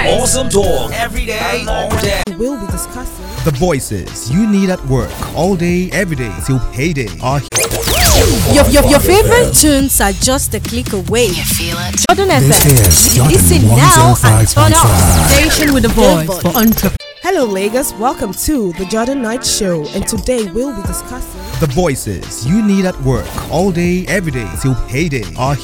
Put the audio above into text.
Awesome talk every day, all day. We'll be discussing The voices you need at work all day, every day till payday are your favorite tunes are just a click away. You feel it? Jordan This FM. is Jordan Listen now and turn up. 105.5. Station with a voice for entrepreneurs. Hello, Lagos. Welcome to the Jordan Night Show, and today we'll be discussing the voices you need at work all day, every day till payday are